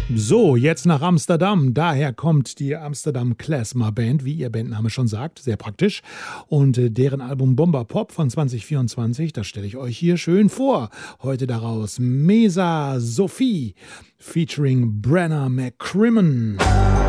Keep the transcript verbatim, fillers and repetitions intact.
So, jetzt nach Amsterdam. Daher kommt die Amsterdam Klezmer Band, wie ihr Bandname schon sagt, sehr praktisch. Und äh, deren Album Bomba Pop von zwanzig vierundzwanzig, das stelle ich euch hier schön vor. Heute daraus Mesa Sophie featuring Brenna McCrimmon.